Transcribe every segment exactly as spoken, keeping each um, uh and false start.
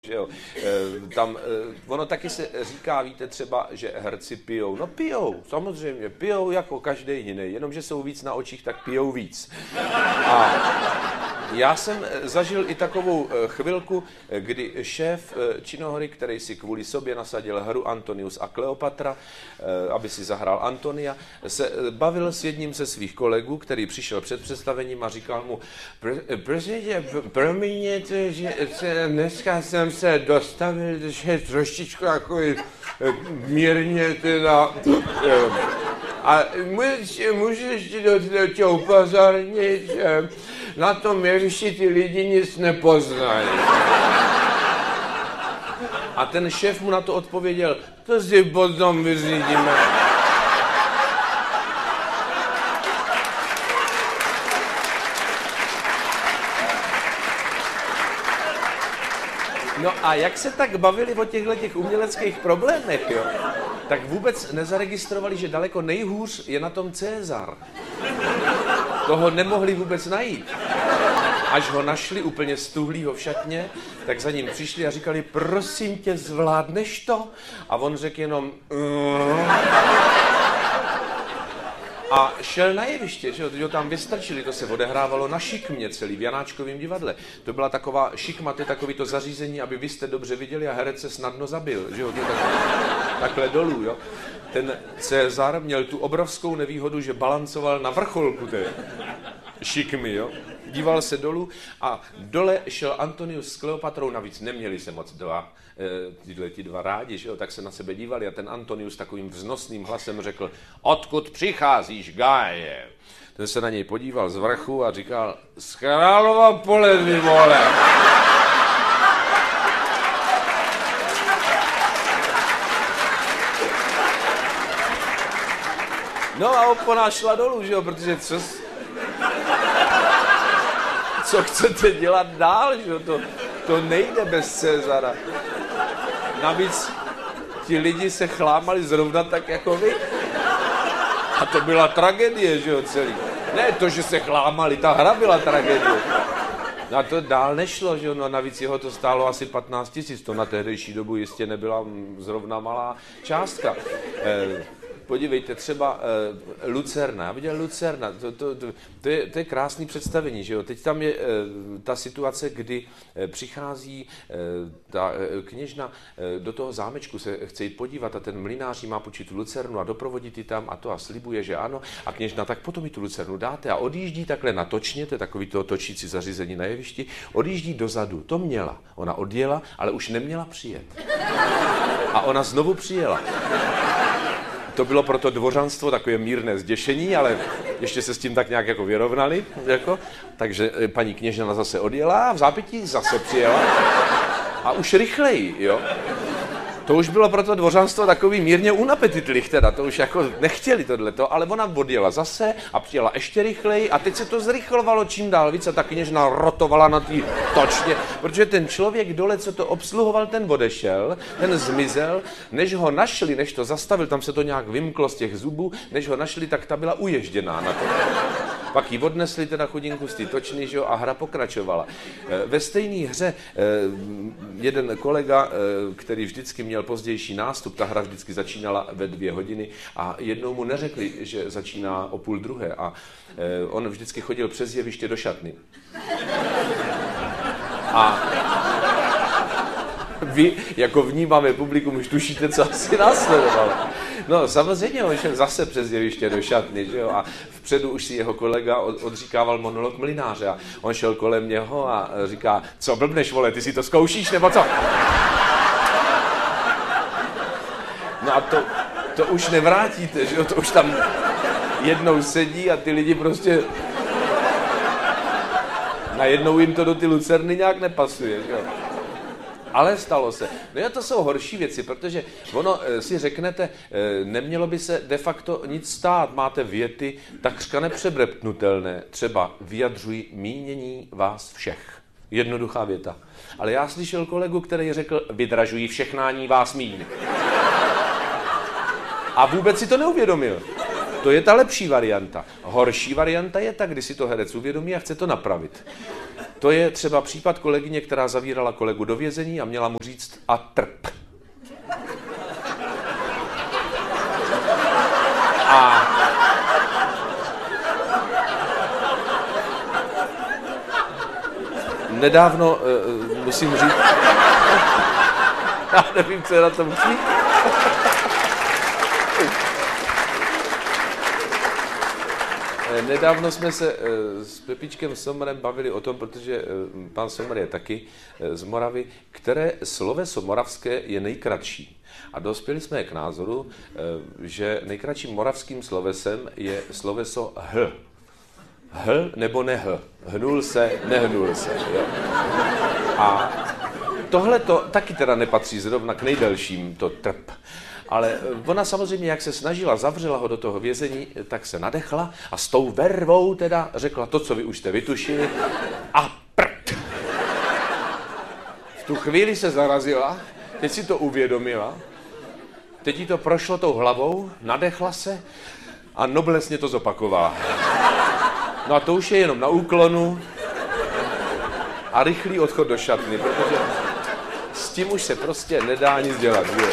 Že jo. E, tam, e, ono taky se říká, víte třeba, že herci pijou. No pijou, samozřejmě, pijou jako každý jiný, jenomže jsou víc na očích, tak pijou víc. A já jsem zažil i takovou chvilku, kdy šéf činohry, který si kvůli sobě nasadil hru Antonius a Kleopatra, aby si zahrál Antonia, se bavil s jedním ze svých kolegů, který přišel před představením a říkal mu: prosím, promiňte, že dneska jsem se dostavil, že trošičku jako mírně teda... A můžeš tě upozornit, že na tom jevišti ty lidi nic nepoznají. A ten šéf mu na to odpověděl: to si potom vyřídíme. No a jak se tak bavili o těchto těch uměleckých problémech, jo, tak vůbec nezaregistrovali, že daleko nejhůř je na tom Cezar. Toho nemohli vůbec najít. Až ho našli úplně stuhlýho v šatně, tak za ním přišli a říkali: prosím tě, zvládneš to? A on řekl jenom... Mm. A šel na jeviště, že ho tam vystrčili, to se odehrávalo na šikmě celý, v Janáčkovém divadle. To byla taková šikma, to je takový to zařízení, aby vy jste dobře viděli a herec se snadno zabil, že jo, to tak, takhle dolů, jo. Ten Cezar měl tu obrovskou nevýhodu, že balancoval na vrcholku té šikmy, jo. Díval se dolů a dole šel Antonius s Kleopatrou, navíc neměli se moc dva, e, tyhle ti dva rádi, že jo, tak se na sebe dívali a ten Antonius takovým vznosným hlasem řekl: odkud přicházíš, Gáje? Ten se na něj podíval z vrchu a říkal: z Králova pole, vy vole. No a opona šla dolů, že jo, protože co... Co chcete dělat dál, že to, to nejde bez Cezara. Navíc ti lidi se chlámali zrovna tak jako vy. A to byla tragédie, že jo, celý. Ne to, že se chlámali, ta hra byla tragédie. No a to dál nešlo, že jo, no navíc jeho to stálo asi patnáct tisíc, to na tehdejší dobu jistě nebyla zrovna malá částka. Eh, Podívejte, třeba uh, Lucerna, já viděl Lucerna, to, to, to, to, je, to je krásný představení, že jo, teď tam je uh, ta situace, kdy uh, přichází uh, ta uh, kněžna uh, do toho zámečku, se chce jít podívat a ten mlynář jí má počít tu Lucernu a doprovodit ji tam a to a slibuje, že ano, a kněžna: tak potom mi tu Lucernu dáte, a odjíždí takhle natočně, to je takový to točící zařízení na jevišti, odjíždí dozadu, to měla, ona odjela, ale už neměla přijet. A ona znovu přijela. To bylo pro to dvořanstvo takové mírné zděšení, ale ještě se s tím tak nějak jako vyrovnali. Jako. Takže paní kněžna zase odjela a v zápětí zase přijela. A už rychleji, jo. To už bylo pro to dvořanstvo takový mírně unapetitlich teda, to už jako nechtěli tohleto, ale ona odjela zase a přijela ještě rychleji a teď se to zrychlovalo čím dál víc a ta kněžna rotovala na tý točně, protože ten člověk dole, co to obsluhoval, ten odešel, ten zmizel, než ho našli, než to zastavil, tam se to nějak vymklo z těch zubů, než ho našli, tak ta byla uježděná na to. Pak ji odnesli teda chudinku z té točny, že jo, a hra pokračovala. Ve stejné hře jeden kolega, který vždycky měl pozdější nástup, ta hra vždycky začínala ve dvě hodiny a jednou mu neřekli, že začíná o půl druhé a on vždycky chodil přes jeviště do šatny. A vy, jako vnímavé publikum, už tušíte, co asi následovalo. No samozřejmě, on šel zase přes jeviště do šatny, že jo, a vpředu už si jeho kolega odříkával monolog mlynáře a on šel kolem něho a říká: co blbneš, vole, ty si to zkoušíš, nebo co? No a to, to už nevrátíte, že jo, to už tam jednou sedí a ty lidi prostě... Najednou jim to do ty Lucerny nějak nepasuje, že jo. Ale stalo se. No a to jsou horší věci, protože ono si řeknete, nemělo by se de facto nic stát. Máte věty takřka nepřebrepnutelné. Třeba: vyjadřují mínění vás všech. Jednoduchá věta. Ale já slyšel kolegu, který řekl: vydražují všechnání vás míň. A vůbec si to neuvědomil. To je ta lepší varianta. Horší varianta je ta, kdy si to herec uvědomí a chce to napravit. To je třeba případ kolegyně, která zavírala kolegu do vězení a měla mu říct a trp. A nedávno, uh, musím říct, já nevím, co je na tom vtip. Nedávno jsme se s Pepičkem Sommerem bavili o tom, protože pan Sommer je taky z Moravy, které sloveso moravské je nejkratší. A dospěli jsme k názoru, že nejkratším moravským slovesem je sloveso h. H nebo ne h. Hnul se, nehnul se. Jo. A tohle to taky teda nepatří zrovna k nejdelším, to trp. Ale ona samozřejmě, jak se snažila, zavřela ho do toho vězení, tak se nadechla a s tou vervou teda řekla to, co vy už jste vytušili, a prd. V tu chvíli se zarazila, teď si to uvědomila, teď jí to prošlo tou hlavou, nadechla se a noblesně to zopakovala. No a to už je jenom na úklonu a rychlý odchod do šatny, protože s tím už se prostě nedá nic dělat. Je.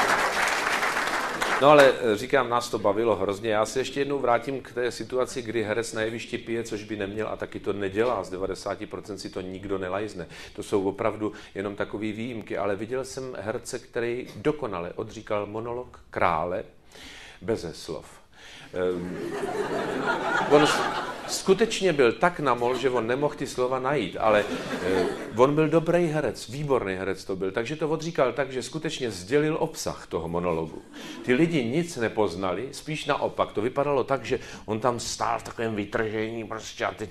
No ale říkám, nás to bavilo hrozně. Já se ještě jednou vrátím k té situaci, kdy herec na jevišti pije, což by neměl a taky to nedělá. Z devadesát procent si to nikdo nelajzne. To jsou opravdu jenom takové výjimky. Ale viděl jsem herce, který dokonale odříkal monolog krále beze slov. Um, on skutečně byl tak namol, že on nemohl ty slova najít, ale um, on byl dobrý herec, výborný herec to byl, takže to odříkal tak, že skutečně sdělil obsah toho monologu. Ty lidi nic nepoznali, spíš naopak, to vypadalo tak, že on tam stál v takovém vytržení prostě a teď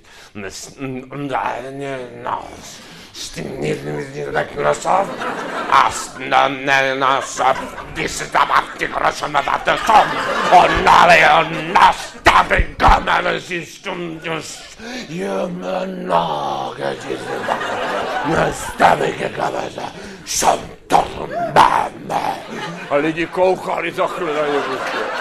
no, s tím tak nosov a na ne nosov, když se tam a ty nosov na to som, on ale on nastaví kameru si stundos, jemeno, když se nastaví kameru, som to máme. A lidi koukali za chvíli na něj.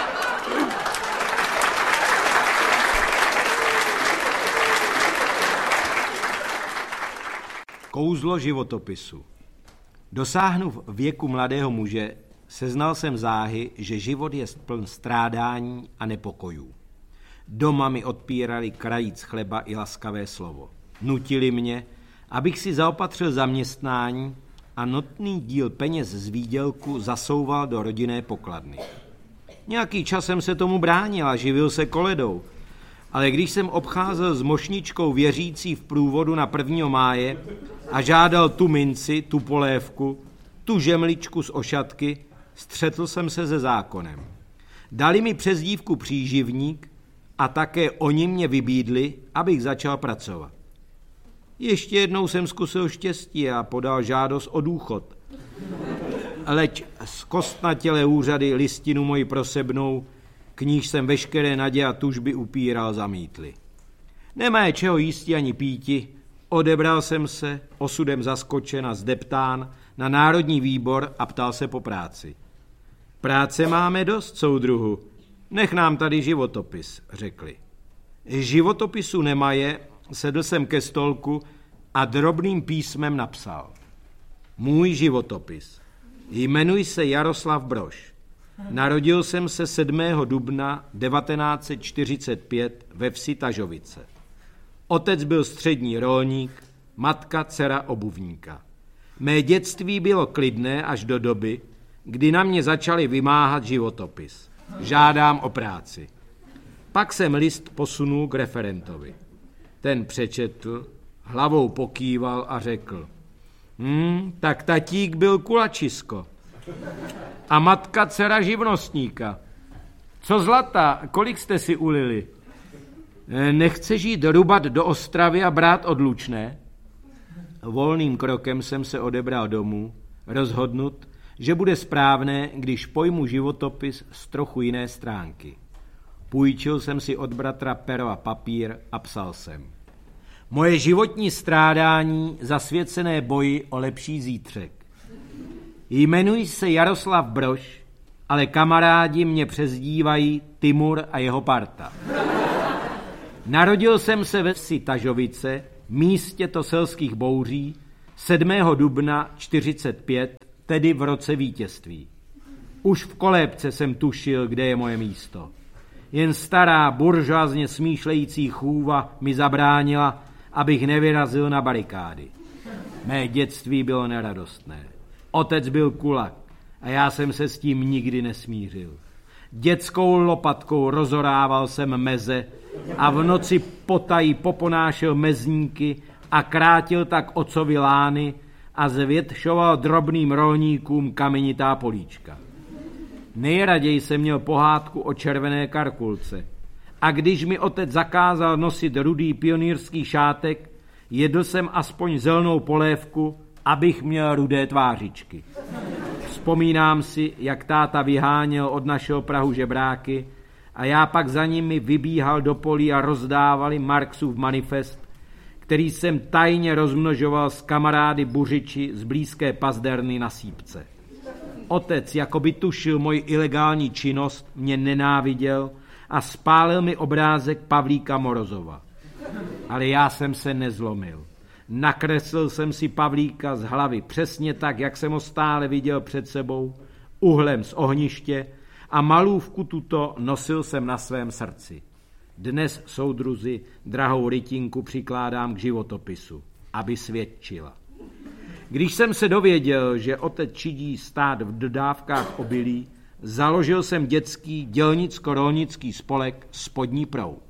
Kouzlo životopisu. Dosáhnuv věku mladého muže, seznal jsem záhy, že život je pln strádání a nepokojů. Doma mi odpírali krajíc chleba i laskavé slovo. Nutili mě, abych si zaopatřil zaměstnání a notný díl peněz z výdělku zasouval do rodinné pokladny. Nějaký čas jsem se tomu bránil a živil se koledou, ale když jsem obcházel s mošničkou věřící v průvodu na prvního máje a žádal tu minci, tu polévku, tu žemličku z ošatky, střetl jsem se se zákonem. Dali mi přezdívku příživník a také oni mě vybídli, abych začal pracovat. Ještě jednou jsem zkusil štěstí a podal žádost o důchod. Leč zkostnatělé úřady listinu moji prosebnou, k níž jsem veškeré naděje a tužby upíral, zamítli. Nemá čeho jísti ani píti, odebral jsem se, osudem zaskočen a zdeptán, na Národní výbor a ptal se po práci. Práce máme dost, soudruhu, nech nám tady životopis, řekli. Životopisu nemaje, sedl jsem ke stolku a drobným písmem napsal. Můj životopis. Jmenuji se Jaroslav Brož. Narodil jsem se sedmého dubna devatenáct set čtyřicet pět ve vsi Tažovice. Otec byl střední rolník, matka dcera obuvníka. Mé dětství bylo klidné až do doby, kdy na mě začali vymáhat životopis. Žádám o práci. Pak jsem list posunul k referentovi. Ten přečetl, hlavou pokýval a řekl. Hm, tak tatík byl kulačisko. A matka dcera živnostníka. Co zlata, kolik jste si ulili? Nechceš jít rubat do Ostravy a brát odlučné? Volným krokem jsem se odebral domů, rozhodnut, že bude správné, když pojmu životopis z trochu jiné stránky. Půjčil jsem si od bratra pero a papír a psal jsem. Moje životní strádání zasvěcené boji o lepší zítřek. Jmenuji se Jaroslav Brož, ale kamarádi mě přezdívají Timur a jeho parta. Narodil jsem se ve vsi Tažovice místě to selských bouří sedmého dubna čtyřicet pět, tedy v roce vítězství. Už v kolébce jsem tušil, kde je moje místo. Jen stará buržoazně smýšlející chůva mi zabránila, abych nevyrazil na barikády. Mé dětství bylo neradostné. Otec byl kulak a já jsem se s tím nikdy nesmířil. Dětskou lopatkou rozorával jsem meze a v noci potají poponášel mezníky a krátil tak otcovi lány a zvětšoval drobným rolníkům kamenitá políčka. Nejraději jsem měl pohádku o červené karkulce a když mi otec zakázal nosit rudý pionýrský šátek, jedl jsem aspoň zelenou polévku, abych měl rudé tvářičky. Vzpomínám si, jak táta vyháněl od našeho prahu žebráky a já pak za nimi vybíhal do polí a rozdávali Marxův manifest, který jsem tajně rozmnožoval s kamarády buřiči z blízké pazderny na Sípce. Otec, jako by tušil moji ilegální činnost, mě nenáviděl a spálil mi obrázek Pavlíka Morozova. Ale já jsem se nezlomil. Nakreslil jsem si Pavlíka z hlavy přesně tak, jak jsem ho stále viděl před sebou, uhlem z ohniště a malůvku tuto nosil jsem na svém srdci. Dnes, soudruzi, drahou rytinku přikládám k životopisu, aby svědčila. Když jsem se dověděl, že otec čidí stát v dodávkách obilí, založil jsem dětský dělnicko-rolnický spolek Spodní proud.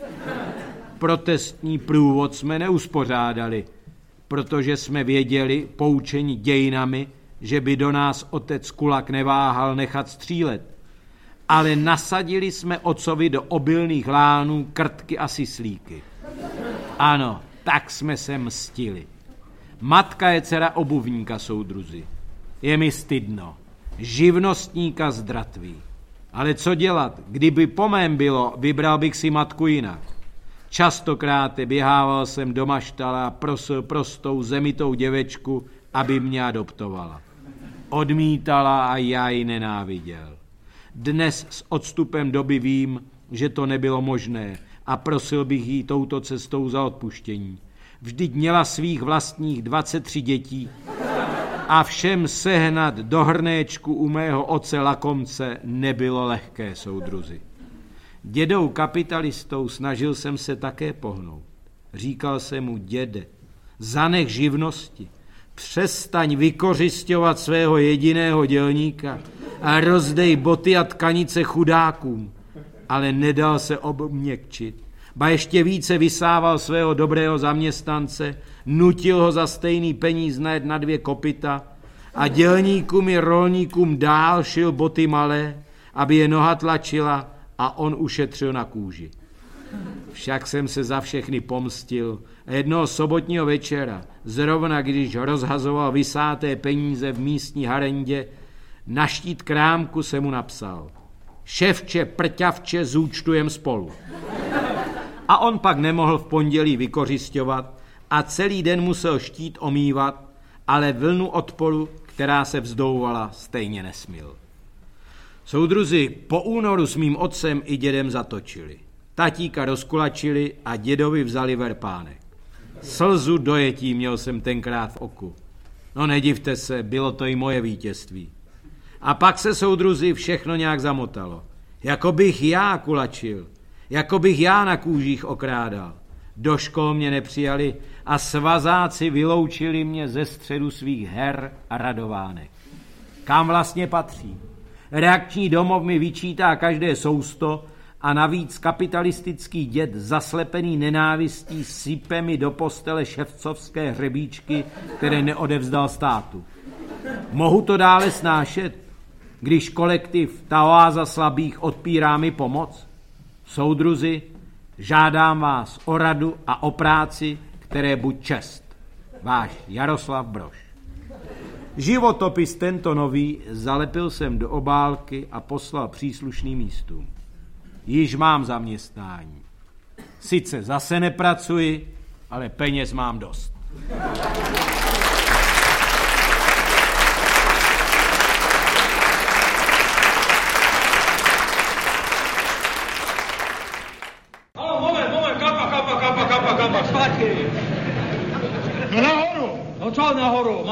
Protestní průvod jsme neuspořádali, protože jsme věděli, poučeni dějinami, že by do nás otec kulak neváhal nechat střílet. Ale nasadili jsme otcovi do obilných lánů krtky a syslíky. Ano, tak jsme se mstili. Matka je dcera obuvníka, soudruzi. Je mi stydno. Živnostníka z Dratví. Ale co dělat? Kdyby po mém bylo, vybral bych si matku jinak. Častokrát běhával jsem do maštala a prosil prostou zemitou děvečku, aby mě adoptovala. Odmítala a já ji nenáviděl. Dnes s odstupem doby vím, že to nebylo možné a prosil bych jí touto cestou za odpuštění. Vždyť měla svých vlastních dvacet tři dětí a všem sehnat do hrnéčku u mého oce lakomce nebylo lehké, soudruzi. Dědou kapitalistou snažil jsem se také pohnout. Říkal jsem mu: děde, zanech živnosti, přestaň vykořisťovat svého jediného dělníka a rozdej boty a tkanice chudákům. Ale nedal se obměkčit. Ba ještě více vysával svého dobrého zaměstnance, nutil ho za stejný peníz najet na dvě kopyta a dělníkům i rolníkům dál šil boty malé, aby je noha tlačila a on ušetřil na kůži. Však jsem se za všechny pomstil a jednoho sobotního večera, zrovna když rozhazoval vysáté peníze v místní harendě, na štít krámku se mu napsal: ševče, prťavče, zúčtujem spolu. A on pak nemohl v pondělí vykořisťovat a celý den musel štít omývat, ale vlnu odporu, která se vzdouvala, stejně nesmil. Soudruzi, po únoru s mým otcem i dědem zatočili. Tatíka rozkulačili a dědovi vzali verpánek. Slzu dojetí měl jsem tenkrát v oku. No nedivte se, bylo to i moje vítězství. A pak se, soudruzi, všechno nějak zamotalo. Jako bych já kulačil, jako bych já na kůžích okrádal. Do škol mě nepřijali a svazáci vyloučili mě ze středu svých her a radovánek. Kam vlastně patří? Reakční domov mi vyčítá každé sousto a navíc kapitalistický děd zaslepený nenávistí sype mi do postele ševcovské hřebíčky, které neodevzdal státu. Mohu to dále snášet, když kolektiv, ta oáza slabých, odpírá mi pomoc? Soudruzi, žádám vás o radu a o práci, které buď čest. Váš Jaroslav Brož. Životopis tento nový zalepil jsem do obálky a poslal příslušným místům. Již mám zaměstnání. Sice zase nepracuji, ale peněz mám dost. Moment, moment, kapa, kapa, kapa, kapa, kapa, zpátky.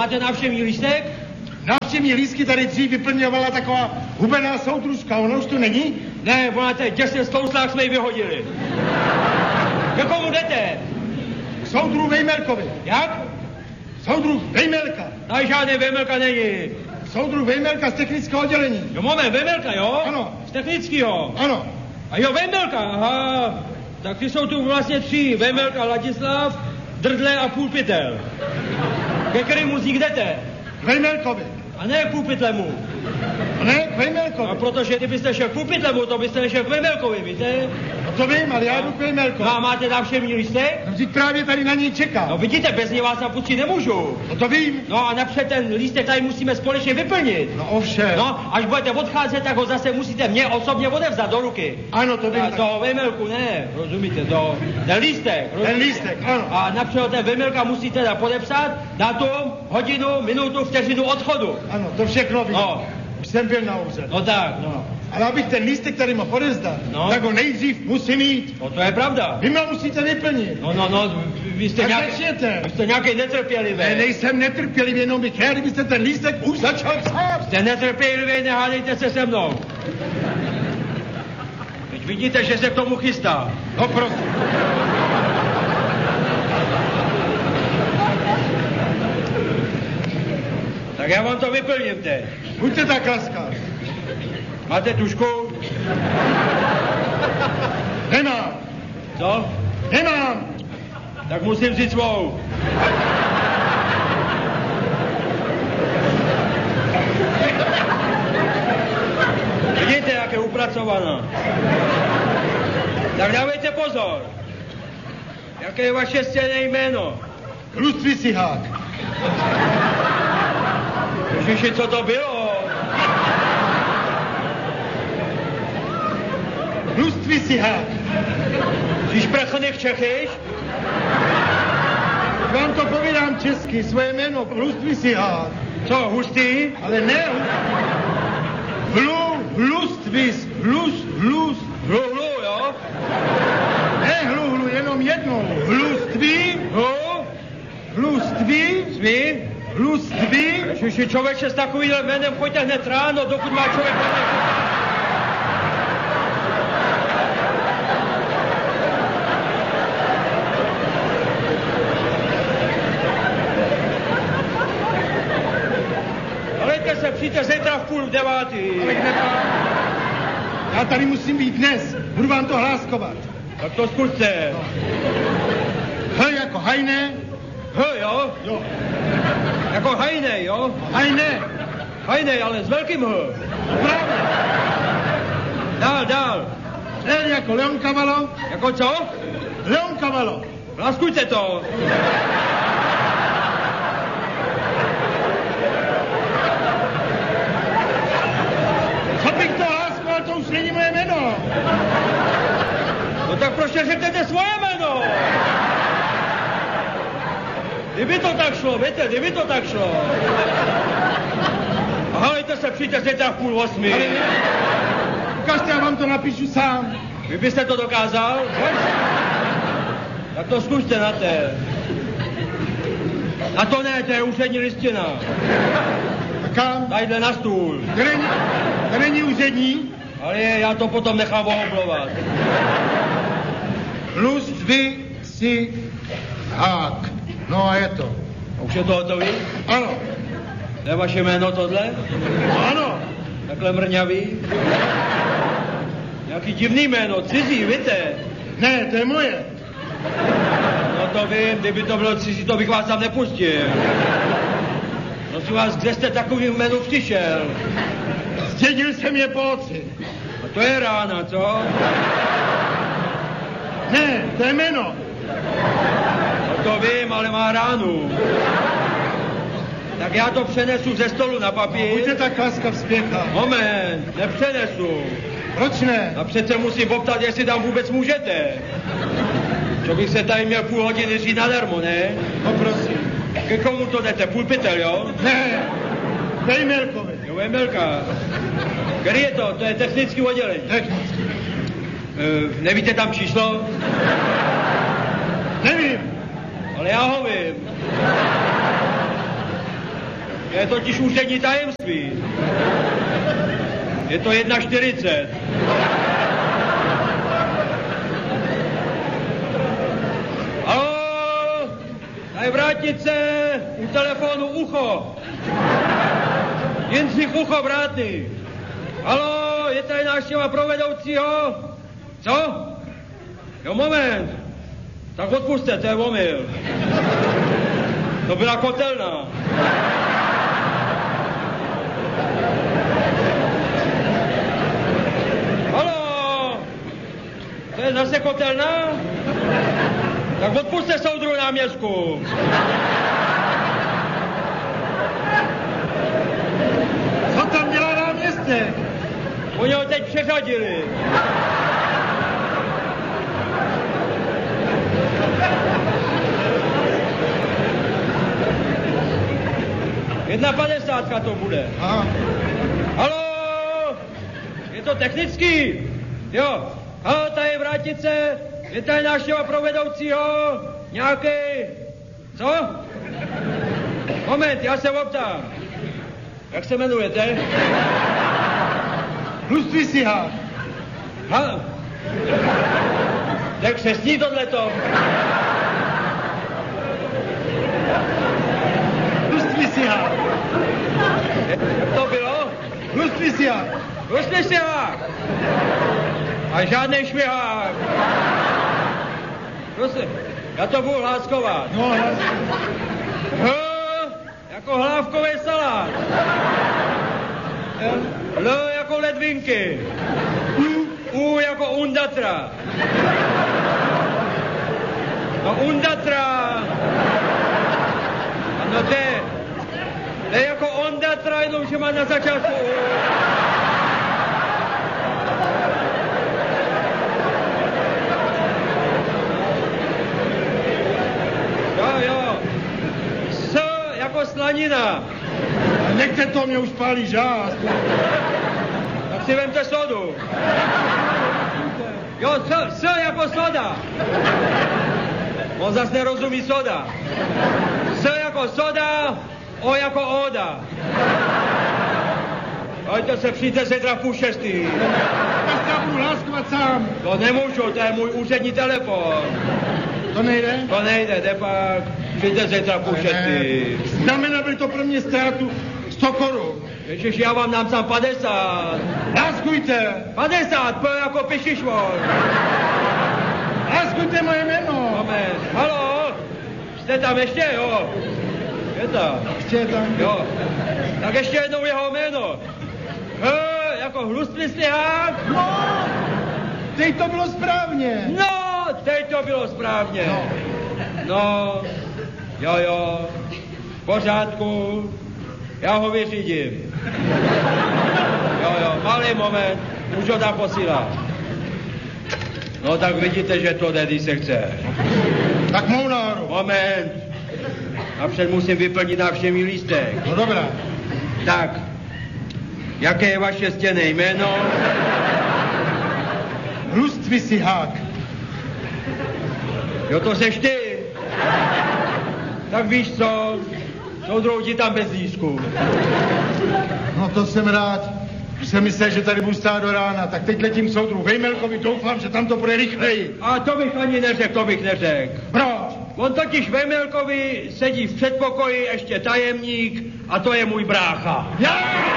máte návštěvní lístek? Návštěvní lístky tady dřív vyplňovala taková hubená soudružka, ona už tu není? Ne, ona teď těsně stouslák jsme ji vyhodili. Ke komu jdete? K soudru Vejmelkovi. Jak? Soudruh Vejmelka. Tady žádný Vejmelka není. Soudruh Vejmelka z technického oddělení. Jo, moment, Vejmelka, jo? Ano. Z technického. Ano. A jo, Vejmelka, aha. Tak ty jsou tu vlastně tři. Vejmelka, Ladislav, Drdle a Půlpytel. Ke kterému z nich jdete? K Vejmelkovi. A ne k Půlpytlemu. Ne, k Vejmelkovi. A protože kdybyste šel k Půlpytlemu, to byste nešel k Vejmelkovi, víte? No to vím, ale já jdu k Vejmelkovi. No a máte návštěvní lístek? No vždyť právě tady na něj čeká. No vidíte, bez něj vás napustit nemůžu. No to vím. No a napřed ten lístek tady musíme společně vyplnit. No ovšem. No, až budete odcházet, tak ho zase musíte mě osobně odevzdat do ruky. Ano, to vím. A tak... do Vejmelku, ne, rozumíte, to, ten lístek. Rozumíte? Ten lístek, ano. A napřed ten Vejmelka musíte teda podepsat datum, hodinu, minutu, vteřinu odchodu. Ano, to všechno vím. No. Už jsem byl na úřad. No tak, no. Ale abych ten lístek tady mohl odevzdat, No. tak ho nejdřív musím mít. No to je pravda. Vy mě musíte vyplnit. No, no, no, vy, vy jste Tak nějaký, začněte. vy jste nějaký netrpělivý. Ne, nejsem netrpělivý, jenom bych chtěl, kdybyste ten lístek už začal psát. Jste netrpělivý, nehádejte se se mnou. Teď vidíte, že se k tomu chystá. No prosím. Tak já vám to vyplním teď. Buďte tak laskav. Máte tušku? Nemám. Co? Nemám. Tak musím vzít svou. Vidíte, jak je upracovaná. Tak dávejte pozor. Jaké je vaše stěné jméno? Luství si hák. Ježiši, co to bylo? Luství si hák. Jsi šprachnych Čechyš? Vám to povídám česky, svoje jméno, Luství si hák. Co, hustý? Ale ne, hlu, hlustvis, hlus, hlus. Hlu, hlu, jo? Ne hlu, hlu, jenom jednou. Hluství, Hlu? hluství, Svý? hluství. Ježiši, člověče s takovým jménem choďte hned ráno, dokud má člověk hned. Alejte se, přijďte zítra v půl devátý. Ale kde to? Já tady musím být dnes, budu vám to hláskovat. Tak to zkuste. H jako hajné, H, jo? jo, Jako hajnej, jo? hajné, Hajnej, ale s velkým H. právě. Dál, dál. L jako Leonkavalo, Jako co? Leonkavalo. Láskujte to. Co bych to hláskoval, to už není moje jméno. No tak proč neřeknete svoje jméno? Kdyby to tak šlo, víte, kdyby to tak šlo. Aha, hejte se, přijďte zítra v půl osmi. Ale ne. Ukažte, já vám to napíšu sám. Vy byste to dokázal? Tak to zkuste na té. A to ne, to je úřední listina. A kam? Tadyhle na stůl. To není, to není úřední. Ale je, já to potom nechám ohoblovat. Luství si hák. No a je to. Už je to hotový? Ano. To je vaše jméno tohle? Ano. Takhle mrňavý? Nějaký divný jméno, cizí, víte? Ne, to je moje. No to vím, kdyby to bylo cizí, to bych vás tam nepustil. Prosím vás, kde jste takovým jménu přišel? Zdědil jsem je po otci. A to je rána, co? Ne, to je jméno. No to vím, ale má ránu. Tak já to přenesu ze stolu na papír. Buďte tak laskav, spěchá. Moment, nepřenesu. Proč ne? A přece musím poptat, jestli tam vůbec můžete. Čo bych se tady měl půl hodiny říct nadarmo, ne? No prosím. Ke komu to jdete? Půlpytel, jo? Ne, Vejmelkovi. Jo, Vejmelka. Který je to? To je technický oddělení. Technicky. E, nevíte tam číslo? Nevím. Ale já ho vím. Je totiž úřední tajemství. Je to jedna čtyřicet. Haló, tady vrátnice, u telefonu Ucho. Jindřich Ucho, vrátný. Haló, je tady návštěva pro vedoucího? Co? Jo, moment. Tak odpuste, to je omyl. To byla kotelna. Haló, to je zase kotelna? Tak odpuste soudru náměstku. Co tam dělá náměstek? Oni ho teď přeřadili. Jedna padesátka to bude. Aha. Haló, je to technický? Jo. Haló, tady je vrátnice, je tady návštěva pro vedoucího, nějaký... Co? Moment, já se optám. Jak se jmenujete? Hluství si hák. Ha? Tak křesní tohleto. Hluství si hák. Jak to bylo? Hluství si hák. Hluství si hák. A žádnej švihák. Prosím, já to budu hláskovat. No, hlas. H, jako hlávkový salát. L jako ledvinky. U, U jako undatra. No undatra. Ano, to je, to je jako ondatra, jenom že má na začátku U. Jo, jo. S jako slanina. Nechte to, mě už pálí žáz. Tak si vemte sodu. Jo, s, s jako soda. On zas nerozumí soda. S jako soda, O jako oda. Pojďte se, přijďte zítra v půl šestý. Tak já budu hláskovat sám. To nemůžu, to je můj úřední telefon. To nejde? To nejde, jde pak. Přijďte zítra v půl šestý. Znamená by to pro mě ztrátu sto korun. Ježiš, já vám dám sám padesát. Láskujte. padesát, P jako pišišvor. Láskujte moje jméno. Moment, haló, jste tam ještě, jo? Je tam. Ještě je tam. Jo, tak ještě jednou jeho jméno. H jako hlustlistý hák. No, teď to bylo správně. No, teď to bylo správně. No. No, jo, jo, v pořádku, já ho vyřídím. Jo, jo, malý moment, už ho tam posílá. No tak vidíte, že to jde, když se chce. Tak mou náru. Moment, napřed musím vyplnit návštěvní lístek. No dobrá. Tak, jaké je vaše stěnné jméno? Hluství si hák. Jo, to seš ty. Tak víš co, soudrou ti tam bez lístku. No to jsem rád. Už jsem myslel, že tady budu stát do rána, tak teď letím soudru Vejmelkovi, doufám, že tam to bude rychleji. A to bych ani neřekl, to bych neřekl. Proč? On totiž Vejmelkovi sedí v předpokoji ještě tajemník a to je můj brácha. Já!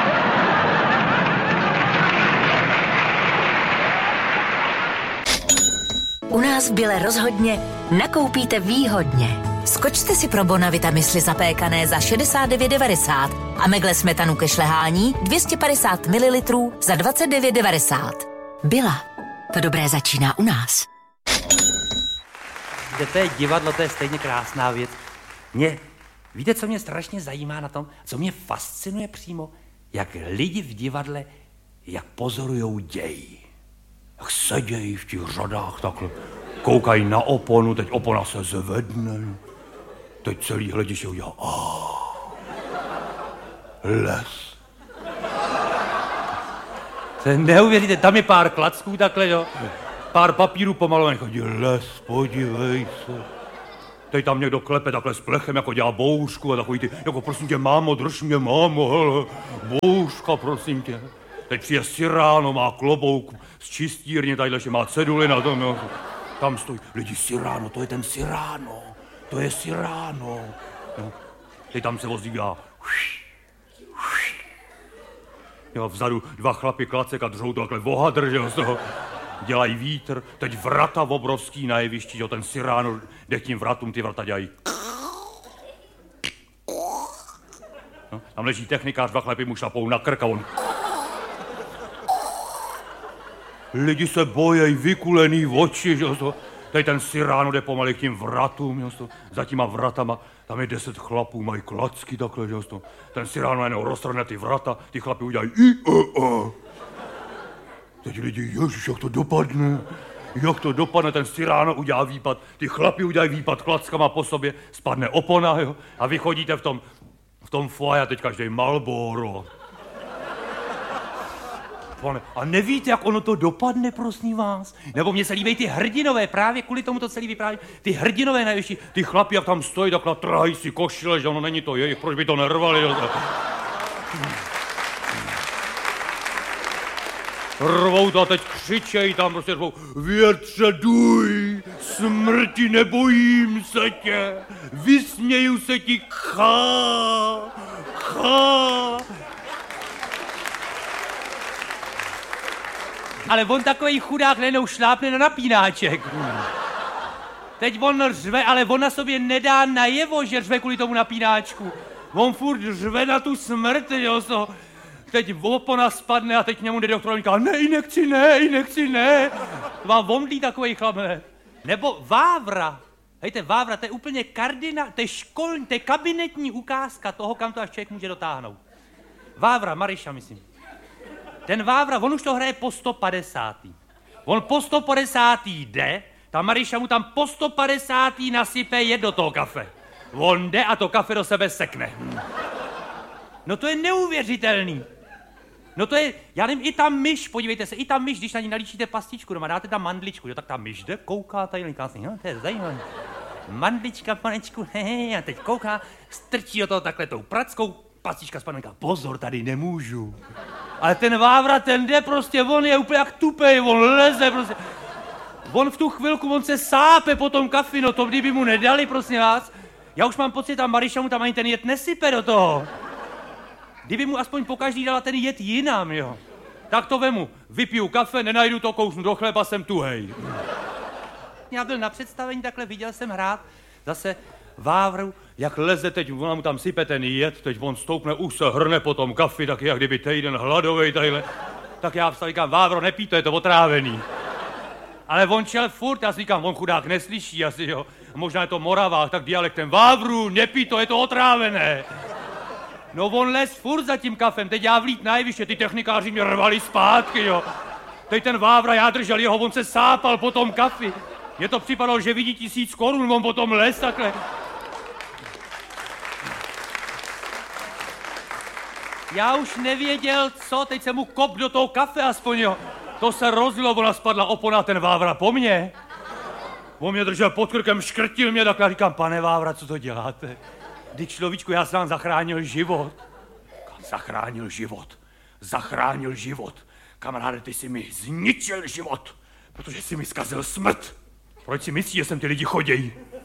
U nás v Bile rozhodně nakoupíte výhodně. Skočte si pro Bonavita mysli zapékané za šedesát devět devadesát a megle smetanu ke šlehání dvě stě padesát mililitrů za dvacet devět devadesát. Bila. To dobré začíná u nás. Kde to je divadlo, to je stejně krásná věc. Mě, víte, co mě strašně zajímá na tom, co mě fascinuje přímo, jak lidi v divadle, jak pozorujou děj. Jak sedějí v těch řadách takhle, koukají na oponu, teď opona se zvedne, teď celý hlediště udělá oh, les. To je neuvěříte, tam je pár klacků takhle, jo, pár papírů pomalovaných, chodí les, podívej se. Teď tam někdo klepe takhle s plechem, jako dělá bouřku a takový ty, jako prosím tě, mámo, drž mě, mámo, hele, bouřka, prosím tě. Teď přijde Cyrano, má klobouk z čistírny, tadyhle, že má ceduly na tom, jo. Tam stojí, lidi, Cyrano, to je ten Cyrano, to je Cyrano. No. Teď tam se ozývá. Jo, vzadu dva chlapi klacek a držou to takhle vohadr, že jo, z toho. Dělají vítr, teď vrata obrovský na jevišti, jo, ten Cyrano jde k tím vratům, ty vrata dělají. No, tam leží technikář, dva chlapy mu šlapou na krk a on... Lidi se bojejí, vykulený oči, že jo, teď ten Cyrano jde pomalu k tím vratům, jo, za těma vratama, tam je deset chlapů, mají klacky takhle, že jo, ten Cyrano jenom roztrhne ty vrata, ty chlapi udělají i, a, a. Teď lidi, ježiš, jak to dopadne, jak to dopadne, ten Cyrano udělá výpad, ty chlapi udělají výpad klackama po sobě, spadne opona, jo, a vy chodíte v tom, v tom foaje, teď každý Marlboro. Pane, a nevíte, jak ono to dopadne, prosím vás? Nebo mně se líbí ty hrdinové, právě kvůli tomu to celý vypráví, ty hrdinové na jevišti, ty chlapi, jak tam stojí, takhle trhají si košile, že ono není to jejich, proč by to nervali, jo? Rvou to a teď křičejí tam, prostě řvou, větře duj, smrti nebojím se tě, vysměju se ti, chá, chá. Ale on takový chudák nenou šlápne na napínáček. Teď on řve, ale on na sobě nedá najevo, že řve kvůli tomu napínáčku. On furt řve na tu smrt, jo, so. Teď opona spadne a teď k němu jde doktor a říká, ne, nechci, ne, nechci, ne. Vám vomdlí takovej chlap, ne. Nebo Vávra. Hejte, Vávra, to je úplně kardina, to je školní, to je kabinetní ukázka toho, kam to až člověk může dotáhnout. Vávra, Maryša, myslím. Ten Vávra, on už to hraje po sto padesátý. On po sto padesátý jde, ta Maryša mu tam po sto padesátý nasype jed do toho kafe. On jde a to kafe do sebe sekne. No to je neuvěřitelný. No to je, já nevím, i ta myš, podívejte se, i ta myš, když na ní nalíčíte pastičku doma, dáte tam mandličku, jo, tak ta myš jde, kouká tady, si, no to je zajímavé. Mandlička, panečku, hej, a teď kouká, strčí do toho takhle tou prackou, pastička spadne, pozor, tady nemůžu. Ale ten Vávra, ten jde prostě, on je úplně jak tupej, on leze prostě. On v tu chvilku, on se sápe po tom kafi, no to kdyby mu nedali, prosím vás. Já už mám pocit, ta Maryša mu tam ani ten jed nesype do toho. Kdyby mu aspoň pokaždý dala ten jed jinam, jo. Tak to vemu, vypiju kafe, nenajdu to, kousnu do chleba, jsem tuhej. Já byl na představení, takhle viděl jsem hrát zase Vávru, jak leze teď, ona mu tam sype ten jed, teď on stoupne, už se hrne po tom kafi, tak jak kdyby týden hladovej tadyhle. Tak já vstal, říkám, Vávro, nepí, to je to otrávený. Ale on čel furt, já si říkám, on chudák neslyší asi, jo. Možná je to Moravák, tak dialektem, Vávru, nepí, to je to otrávené. No on les furt za tím kafem, teď já vlít na jeviště, ty technikáři mě rvali zpátky, jo. Teď ten Vávra, já držel jeho, on se sápal po tom kafi. Mně to připadalo, že vidí tisíc korun, on potom les takhle. Já už nevěděl, co, teď jsem mu kop do toho kafe aspoň, jo. To se rozlilo, ona spadla opona, ten Vávra po mně. On mě držel pod krkem, škrtil mě, tak já říkám, pane Vávra, co to děláte? Kdy človíčku, já jsem vám zachránil život. Zachránil život. Zachránil život. Kamaráde, ty jsi mi zničil život, protože jsi mi zkazil smrt. Proč si myslíš, že sem ty lidi chodějí?